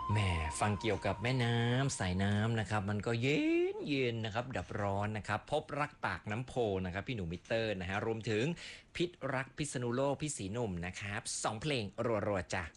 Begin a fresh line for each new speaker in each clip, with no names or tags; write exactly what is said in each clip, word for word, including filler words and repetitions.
แหมฟังเกี่ยวกับแม่น้ำสายน้ำนะครับมันก็เย็นเย็นนะครับดับร้อนนะครับพบรักปากน้ำโพนะครับพี่หนูมิเตอร์นะฮะรวมถึงพิษรักพิษณุโลกพี่สีหนุ่มนะครับสองเพลงรัวๆจ้ะ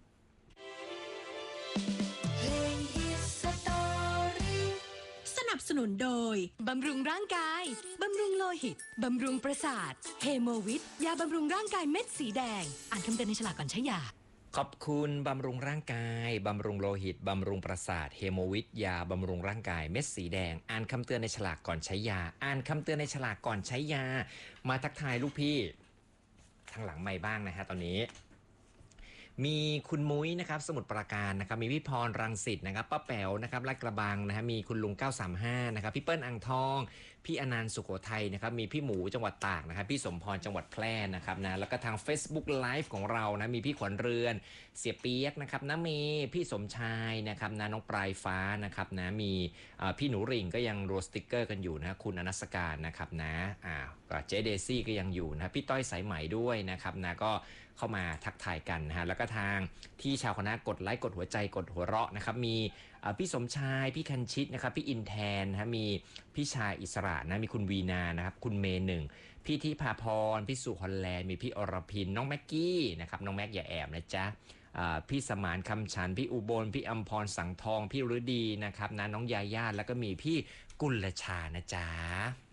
เพลง Hit Story
สนับสนุนโดย บำรุงร่างกาย บำรุงโลหิต บำรุงประสาท เฮโมวิตยาบำรุงร่างกายเม็ดสีแดง อ่านคำเตือนในฉลากก่อนใช้ยา
ขอบคุณบำรุงร่างกายบำรุงโลหิตบำรุงประสาทเฮโมวิตยาบำรุงร่างกายเม็ดสีแดงอ่านคำเตือนในฉลากก่อนใช้ยาอ่านคำเตือนในฉลากก่อนใช้ยามาทักทายลูกพี่ทางหลังไม่บ้างนะฮะตอนนี้มีคุณมุ้ยนะครับสมุทรปราการนะครับมีพี่พรรังสิตนะครับป้าแป๋วนะครับลาดกระบังนะฮะมีคุณลุงเก้าสามห้านะครับพี่เปิ้ลอ่างทองพี่อนันต์สุโขทัยนะครับมีพี่หมูจังหวัดตากนะครับพี่สมพรจังหวัดแพร่นะครับนะแล้วก็ทาง Facebook Live ของเรานะมีพี่ขวัญเรือนเสียเปียกนะครับน้าเมย์พี่สมชายนะครับนะน้องปลายฟ้านะครับนะมีพี่หนูริ่งก็ยังรัวสติกเกอร์กันอยู่นะคุณอนัสการนะครับนะอ่าเจเดซี่ก็ยังอยู่นะพี่ต้อยสายไหมด้วยนะครับนะก็เข้ามาทักทายกันนะฮะแล้วก็ทางที่ชาวคณะกดไลค์กดหัวใจกดหัวเราะนะครับมีพี่สมชายพี่คันชิตนะครับพี่อินแทนนะมีพี่ชายอิสระนะมีคุณวีนานะครับคุณเมย์หนึ่งพี่ทิพาพรพี่สุฮอลแลนด์มีพี่อรพินน้องแม็กกี้นะครับน้องแม็กอย่าแอบนะจ๊ะพี่สมานคำฉันพี่อุบลพี่อัมพรสังทองพี่ฤดีนะครับนะน้องยาย่าแล้วก็มีพี่กุลชานะจ๊ะ